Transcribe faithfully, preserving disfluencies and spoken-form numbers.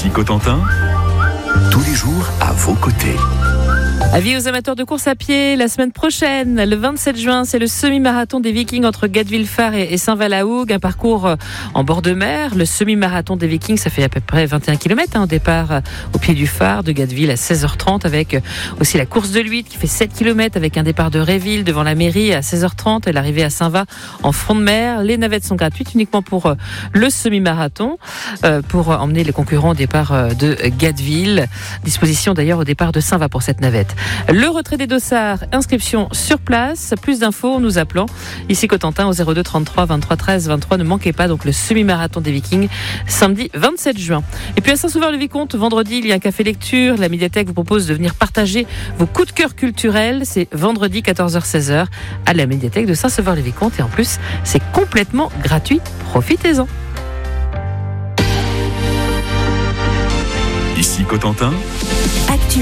Ici Cotentin, tous les jours à vos côtés. Avis aux amateurs de course à pied, la semaine prochaine, le vingt-sept juin, c'est le semi-marathon des Vikings entre Gatteville-Phare et Saint-Val-la-Hougue, un parcours en bord de mer. Le semi-marathon des Vikings, ça fait à peu près vingt et un kilomètres hein, au départ au pied du phare de Gatteville à seize heures trente, avec aussi la course de l'huître qui fait sept kilomètres avec un départ de Réville devant la mairie à seize heures trente et l'arrivée à Saint-Va en front de mer. Les navettes sont gratuites uniquement pour le semi-marathon, euh, pour emmener les concurrents au départ de Gatteville. Disposition d'ailleurs au départ de Saint-Va pour cette navette. Le retrait des dossards, inscription sur place. Plus d'infos en nous appelant ici Cotentin au zéro deux trente-trois vingt-trois treize vingt-trois. Ne manquez pas donc le semi-marathon des Vikings samedi vingt-sept juin. Et puis à Saint-Sauveur-le-Vicomte, vendredi, il y a un café lecture. La médiathèque vous propose de venir partager vos coups de cœur culturels. C'est vendredi quatorze heures seize heures à la médiathèque de Saint-Sauveur-le-Vicomte. Et en plus, c'est complètement gratuit. Profitez-en. Ici Cotentin. Actu